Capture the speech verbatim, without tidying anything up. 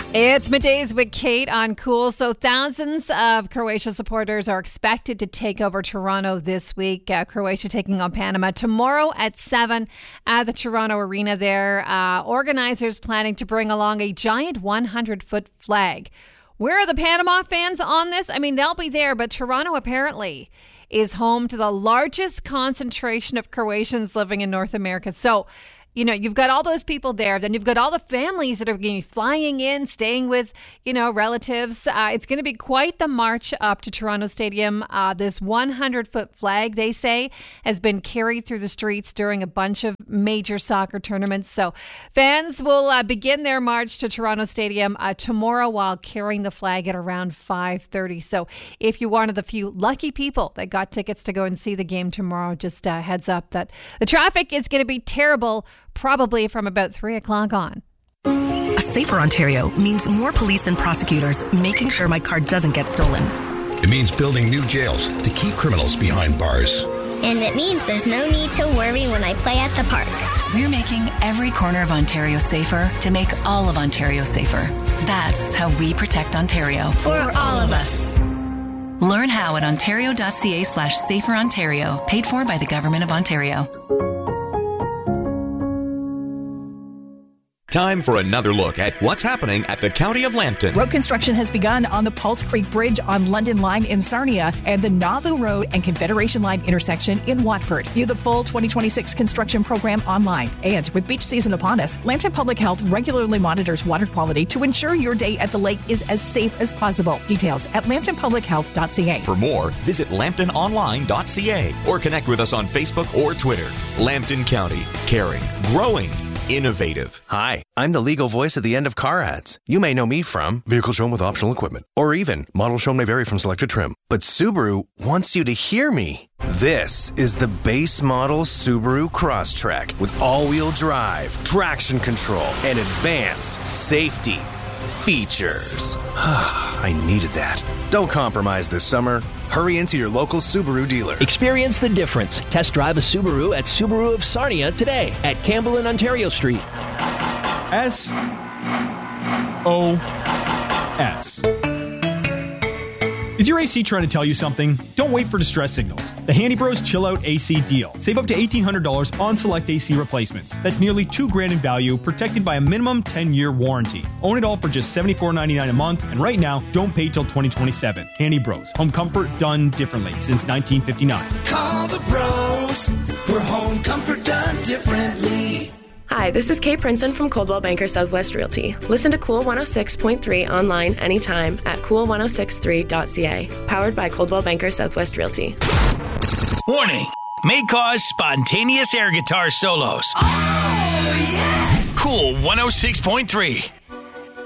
It's Middays with Kate on Cool. So thousands of Croatia supporters are expected to take over Toronto this week. Uh, Croatia taking on Panama tomorrow at seven at the Toronto Arena there. Uh, organizers planning to bring along a giant one hundred foot flag. Where are the Panama fans on this? I mean, they'll be there, but Toronto apparently is home to the largest concentration of Croatians living in North America. So, you know, you've got all those people there. Then you've got all the families that are going to be flying in, staying with, you know, relatives. Uh, it's going to be quite the march up to Toronto Stadium. Uh, this one hundred foot flag, they say, has been carried through the streets during a bunch of major soccer tournaments. So fans will uh, begin their march to Toronto Stadium uh, tomorrow while carrying the flag at around five thirty. So if you're one of the few lucky people that got tickets to go and see the game tomorrow, just uh, heads up that the traffic is going to be terrible, probably from about three o'clock on. A safer Ontario means more police and prosecutors making sure my car doesn't get stolen. It means building new jails to keep criminals behind bars. And it means there's no need to worry when I play at the park. We're making every corner of Ontario safer to make all of Ontario safer. That's how we protect Ontario. For all of us. Learn how at ontario.ca slash safer Ontario. Paid for by the Government of Ontario. Time for another look at what's happening at the County of Lambton. Road construction has begun on the Pulse Creek Bridge on London Line in Sarnia and the Nauvoo Road and Confederation Line intersection in Watford. View the full twenty twenty-six construction program online. And with beach season upon us, Lambton Public Health regularly monitors water quality to ensure your day at the lake is as safe as possible. Details at lambton public health dot c a. For more, visit lambton online dot c a or connect with us on Facebook or Twitter. Lambton County, caring, growing, innovative. Hi, I'm the legal voice at the end of car ads. You may know me from vehicle shown with optional equipment, or even model shown may vary from selected trim. But Subaru wants you to hear me. This is the base model Subaru Crosstrek with all-wheel drive, traction control, and advanced safety features. I needed that. Don't compromise this summer. Hurry into your local Subaru dealer. Experience the difference. Test drive a Subaru at Subaru of Sarnia today at Campbell and Ontario Street. S O S. Is your A C trying to tell you something? Don't wait for distress signals. The Handy Bros Chill Out A C deal. Save up to eighteen hundred dollars on select A C replacements. That's nearly two grand in value, protected by a minimum ten year warranty. Own it all for just seventy-four ninety-nine a month, and right now, don't pay till twenty twenty-seven. Handy Bros. Home comfort done differently since nineteen fifty-nine. Call the bros. We're home comfort done differently. Hi, this is Kate Princeton from Coldwell Banker Southwest Realty. Listen to Cool one oh six point three online anytime at cool ten sixty-three dot c a. Powered by Coldwell Banker Southwest Realty. Warning, may cause spontaneous air guitar solos. Oh, yeah! Cool one oh six point three.